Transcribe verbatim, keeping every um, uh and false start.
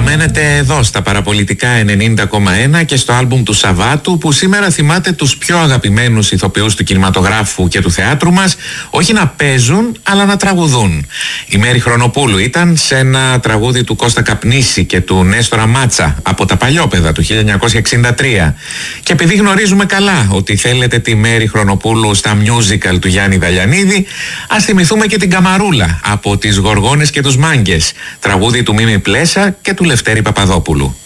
Μένετε εδώ στα Παραπολιτικά ενενήντα κόμμα ένα και στο άλμπουμ του Σαββάτου, που σήμερα θυμάται τους πιο αγαπημένους ηθοποιούς του κινηματογράφου και του θεάτρου μας, όχι να παίζουν αλλά να τραγουδούν. Η Μέρη Χρονοπούλου ήταν σε ένα τραγούδι του Κώστα Καπνίση και του Νέστορα Μάτσα από τα Παλιόπαιδα του χίλια εννιακόσια εξήντα τρία. Και επειδή γνωρίζουμε καλά ότι θέλετε τη Μέρη Χρονοπούλου στα musical του Γιάννη Δαλιανίδη, ας θυμηθούμε και την Καμαρούλα από τις Γοργόνες και τους Μάγκες, τραγούδι του Μίμη Πλέσα και του Λευτέρη Παπαδόπουλου.